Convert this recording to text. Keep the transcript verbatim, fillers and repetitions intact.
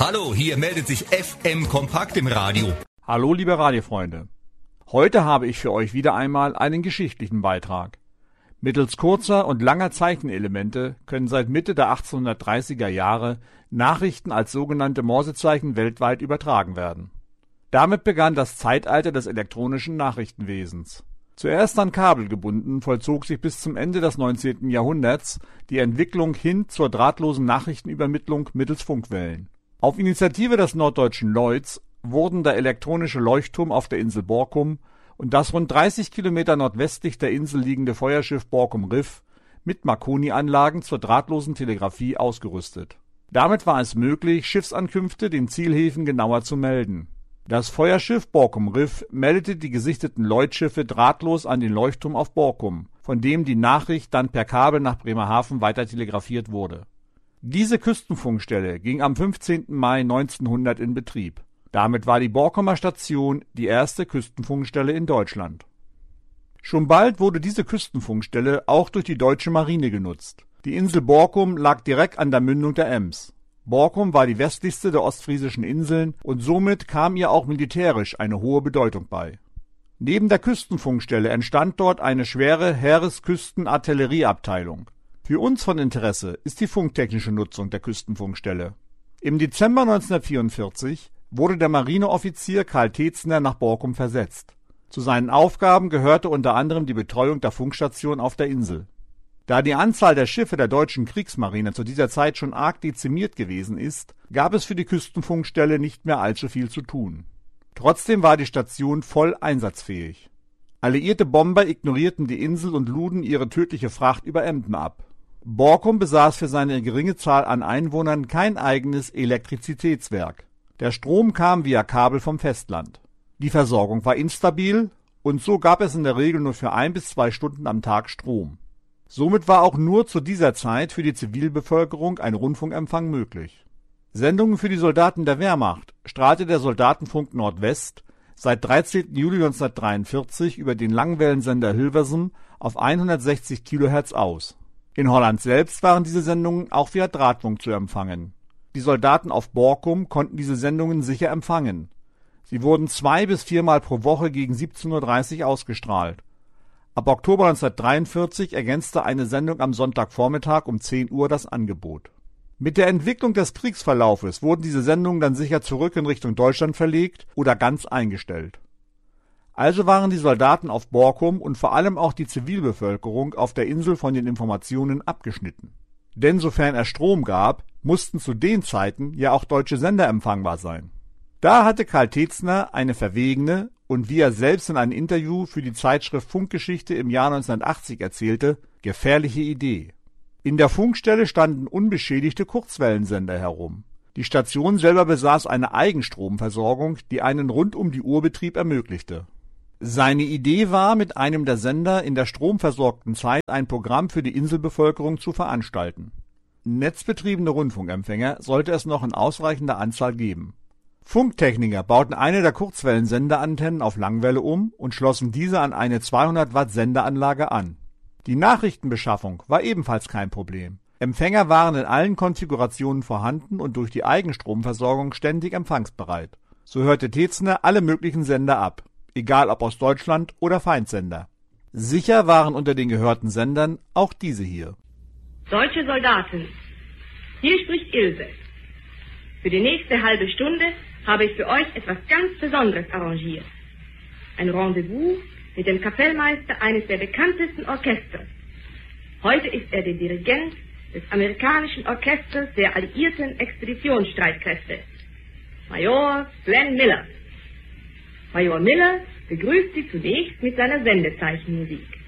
Hallo, hier meldet sich F M Kompakt im Radio. Hallo liebe Radiofreunde. Heute habe ich für euch wieder einmal einen geschichtlichen Beitrag. Mittels kurzer und langer Zeichenelemente können seit Mitte der achtzehnhundertdreißiger Jahre Nachrichten als sogenannte Morsezeichen weltweit übertragen werden. Damit begann das Zeitalter des elektronischen Nachrichtenwesens. Zuerst an Kabel gebunden, vollzog sich bis zum Ende des neunzehnten Jahrhunderts die Entwicklung hin zur drahtlosen Nachrichtenübermittlung mittels Funkwellen. Auf Initiative des norddeutschen Lloyds wurden der elektronische Leuchtturm auf der Insel Borkum und das rund dreißig Kilometer nordwestlich der Insel liegende Feuerschiff Borkum Riff mit Marconi-Anlagen zur drahtlosen Telegrafie ausgerüstet. Damit war es möglich, Schiffsankünfte den Zielhäfen genauer zu melden. Das Feuerschiff Borkum Riff meldete die gesichteten Lloyd-Schiffe drahtlos an den Leuchtturm auf Borkum, von dem die Nachricht dann per Kabel nach Bremerhaven weiter telegrafiert wurde. Diese Küstenfunkstelle ging am fünfzehnten Mai neunzehnhundert in Betrieb. Damit war die Borkumer Station die erste Küstenfunkstelle in Deutschland. Schon bald wurde diese Küstenfunkstelle auch durch die deutsche Marine genutzt. Die Insel Borkum lag direkt an der Mündung der Ems. Borkum war die westlichste der ostfriesischen Inseln und somit kam ihr auch militärisch eine hohe Bedeutung bei. Neben der Küstenfunkstelle entstand dort eine schwere Heeresküstenartillerieabteilung. Für uns von Interesse ist die funktechnische Nutzung der Küstenfunkstelle. Im Dezember neunzehnhundertvierundvierzig wurde der Marineoffizier Karl Tetzner nach Borkum versetzt. Zu seinen Aufgaben gehörte unter anderem die Betreuung der Funkstation auf der Insel. Da die Anzahl der Schiffe der deutschen Kriegsmarine zu dieser Zeit schon arg dezimiert gewesen ist, gab es für die Küstenfunkstelle nicht mehr allzu viel zu tun. Trotzdem war die Station voll einsatzfähig. Alliierte Bomber ignorierten die Insel und luden ihre tödliche Fracht über Emden ab. Borkum besaß für seine geringe Zahl an Einwohnern kein eigenes Elektrizitätswerk. Der Strom kam via Kabel vom Festland. Die Versorgung war instabil und so gab es in der Regel nur für ein bis zwei Stunden am Tag Strom. Somit war auch nur zu dieser Zeit für die Zivilbevölkerung ein Rundfunkempfang möglich. Sendungen für die Soldaten der Wehrmacht strahlte der Soldatenfunk Nordwest seit dreizehnten Juli neunzehnhundertdreiundvierzig über den Langwellensender Hilversum auf hundertsechzig Kilohertz aus. In Holland selbst waren diese Sendungen auch via Drahtfunk zu empfangen. Die Soldaten auf Borkum konnten diese Sendungen sicher empfangen. Sie wurden zwei- bis viermal pro Woche gegen siebzehn Uhr dreißig ausgestrahlt. Ab Oktober neunzehnhundertdreiundvierzig ergänzte eine Sendung am Sonntagvormittag um zehn Uhr das Angebot. Mit der Entwicklung des Kriegsverlaufes wurden diese Sendungen dann sicher zurück in Richtung Deutschland verlegt oder ganz eingestellt. Also waren die Soldaten auf Borkum und vor allem auch die Zivilbevölkerung auf der Insel von den Informationen abgeschnitten. Denn sofern es Strom gab, mussten zu den Zeiten ja auch deutsche Sender empfangbar sein. Da hatte Karl Tetzner eine verwegene und wie er selbst in einem Interview für die Zeitschrift Funkgeschichte im Jahr neunzehnhundertachtzig erzählte, gefährliche Idee. In der Funkstelle standen unbeschädigte Kurzwellensender herum. Die Station selber besaß eine Eigenstromversorgung, die einen Rund-um-die-Uhr-Betrieb ermöglichte. Seine Idee war, mit einem der Sender in der stromversorgten Zeit ein Programm für die Inselbevölkerung zu veranstalten. Netzbetriebene Rundfunkempfänger sollte es noch in ausreichender Anzahl geben. Funktechniker bauten eine der Kurzwellensenderantennen auf Langwelle um und schlossen diese an eine zweihundert Watt Sendeanlage an. Die Nachrichtenbeschaffung war ebenfalls kein Problem. Empfänger waren in allen Konfigurationen vorhanden und durch die Eigenstromversorgung ständig empfangsbereit. So hörte Tetzner alle möglichen Sender ab, egal ob aus Deutschland oder Feindsender. Sicher waren unter den gehörten Sendern auch diese hier. Deutsche Soldaten, hier spricht Ilse. Für die nächste halbe Stunde habe ich für euch etwas ganz Besonderes arrangiert. Ein Rendezvous mit dem Kapellmeister eines der bekanntesten Orchester. Heute ist er der Dirigent des amerikanischen Orchesters der alliierten Expeditionsstreitkräfte, Major Glenn Miller. Major Miller begrüßt Sie zunächst mit seiner Sendezeichenmusik.